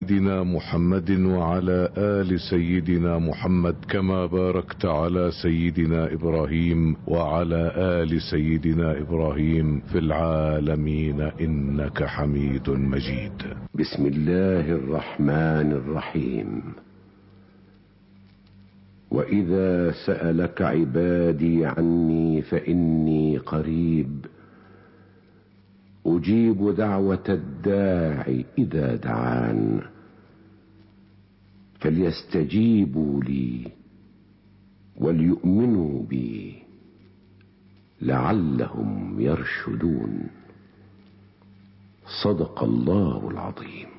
سيدنا محمد وعلى آل سيدنا محمد كما باركت على سيدنا إبراهيم وعلى آل سيدنا إبراهيم في العالمين إنك حميد مجيد. بسم الله الرحمن الرحيم. وإذا سألك عبادي عني فإني قريب أجيب دعوة الداع إذا دعان فليستجيبوا لي وليؤمنوا بي لعلهم يرشدون. صدق الله العظيم.